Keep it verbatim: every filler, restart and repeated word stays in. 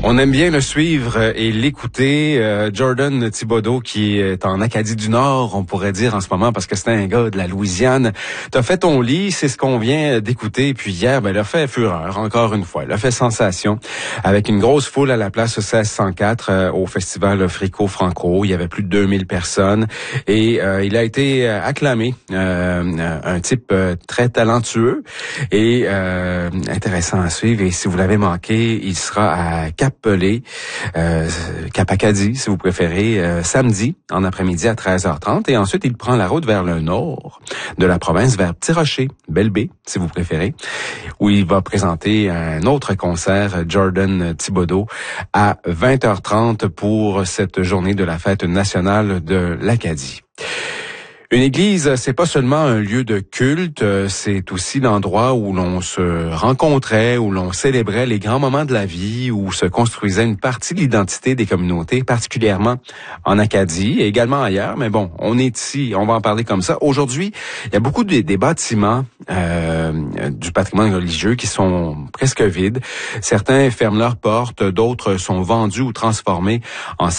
On aime bien le suivre et l'écouter. Euh, Jordan Thibodeau, qui est en Acadie du Nord, on pourrait dire en ce moment, parce que c'est un gars de la Louisiane. T'as fait ton lit, c'est ce qu'on vient d'écouter. Puis hier, ben, il a fait fureur, encore une fois. Il a fait sensation, avec une grosse foule à la place seize cent quatre euh, au festival Frico Franco. Il y avait plus de deux mille personnes. Et euh, il a été acclamé. Euh, un type euh, très talentueux et euh, intéressant à suivre. Et si vous l'avez manqué, il sera à Cap-Pelé, euh, Cap-Acadie, si vous préférez, euh, samedi, en après-midi à treize heures trente. Et ensuite, il prend la route vers le nord de la province, vers Petit-Rocher, Belle-Baie, si vous préférez, où il va présenter un autre concert, Jordan Thibodeau, à vingt heures trente pour cette journée de la fête nationale de l'Acadie. Une église, c'est pas seulement un lieu de culte, c'est aussi l'endroit où l'on se rencontrait, où l'on célébrait les grands moments de la vie, où se construisait une partie de l'identité des communautés, particulièrement en Acadie et également ailleurs. Mais bon, on est ici, on va en parler comme ça. Aujourd'hui, il y a beaucoup de, des bâtiments euh, du patrimoine religieux qui sont presque vides. Certains ferment leurs portes, d'autres sont vendus ou transformés en